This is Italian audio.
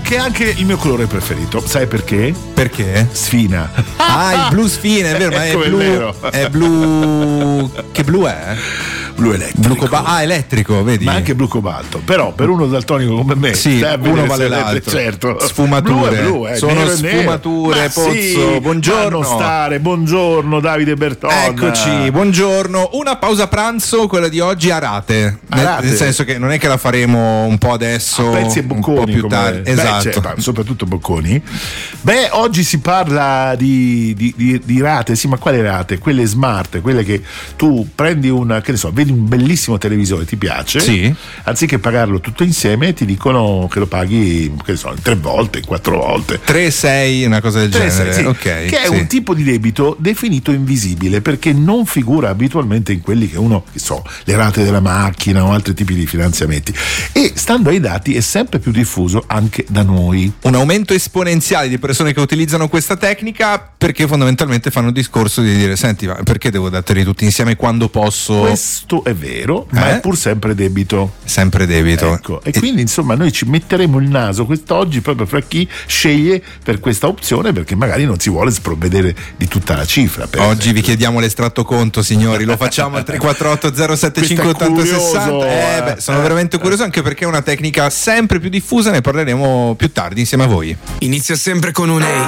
che è anche il mio colore preferito. Sai perché? Perché? Sfina. Il blu sfina, è vero, ma è Ecco, blu. è vero. È blu. Che blu è? Blu elettrico. Elettrico, vedi? Ma anche blu cobalto. Però per uno daltonico come me, sì, uno vale l'altro. Certo. Sfumature. Blu, sono nero sfumature, Pozzo. Sì, buongiorno. Buongiorno Davide Bertone. Eccoci, buongiorno. Una pausa pranzo, quella di oggi a rate. Nel senso che non è che la faremo un po' adesso, pezzi e bocconi, un po' più tardi. Esatto. Soprattutto bocconi. Beh, oggi si parla di rate, sì, ma quali rate? Quelle smart, quelle che tu prendi vedi un bellissimo televisore, ti piace? Sì. Anziché pagarlo tutto insieme, ti dicono che lo paghi, 3 volte, 4 volte. 3-6, una cosa del genere. Sì. Okay, che è un tipo di debito definito invisibile, perché non figura abitualmente in quelli che le rate della macchina o altri tipi di finanziamenti. E stando ai dati è sempre più diffuso anche da noi. Un aumento esponenziale di persone che utilizzano questa tecnica, perché fondamentalmente fanno il discorso di dire: senti, ma perché devo darteli tutti insieme quando posso? Questo è vero, ma è pur sempre debito. Sempre debito. Ecco. E quindi insomma noi ci metteremo il naso quest'oggi proprio fra chi sceglie per questa opzione, perché magari non si vuole sprovvedere di tutta la cifra. Oggi vi chiediamo l'estratto conto, signori, lo facciamo al 348 075 8060. Sono veramente curioso, anche perché è una tecnica sempre più diffusa, ne parleremo più tardi insieme a voi. Inizia sempre con un ehi.